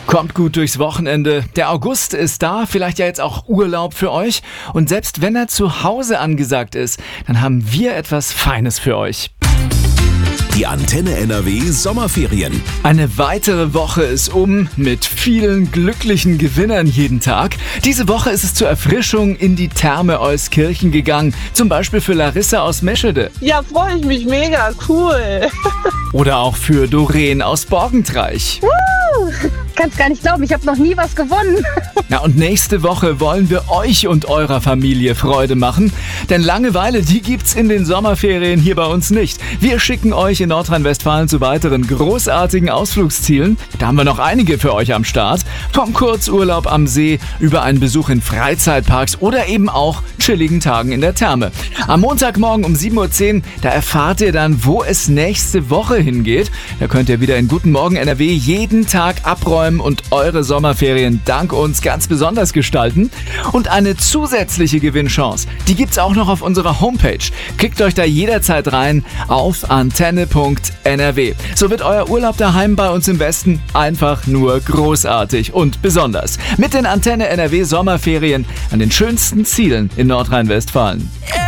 Kommt gut durchs Wochenende. Der August ist da, vielleicht ja jetzt auch Urlaub für euch. Und selbst wenn er zu Hause angesagt ist, dann haben wir etwas Feines für euch. Die Antenne NRW Sommerferien. Eine weitere Woche ist mit vielen glücklichen Gewinnern jeden Tag. Diese Woche ist es zur Erfrischung in die Therme Euskirchen gegangen. Zum Beispiel für Larissa aus Meschede. Ja, freue ich mich mega, cool. Oder auch für Doreen aus Borgentreich. Kannst gar nicht glauben, ich habe noch nie was gewonnen. Ja, und nächste Woche wollen wir euch und eurer Familie Freude machen. Denn Langeweile, die gibt's in den Sommerferien hier bei uns nicht. Wir schicken euch in Nordrhein-Westfalen zu weiteren großartigen Ausflugszielen. Da haben wir noch einige für euch am Start. Vom Kurzurlaub am See über einen Besuch in Freizeitparks oder eben auch chilligen Tagen in der Therme. Am Montagmorgen um 7.10 Uhr, da erfahrt ihr dann, wo es nächste Woche hingeht. Da könnt ihr wieder in Guten Morgen NRW jeden Tag abräumen und eure Sommerferien dank uns ganz besonders gestalten. Und eine zusätzliche Gewinnchance, die gibt's auch noch auf unserer Homepage. Klickt euch da jederzeit rein auf antenne.nrw. So wird euer Urlaub daheim bei uns im Westen einfach nur großartig und besonders. Mit den Antenne NRW Sommerferien an den schönsten Zielen in Nordrhein-Westfalen.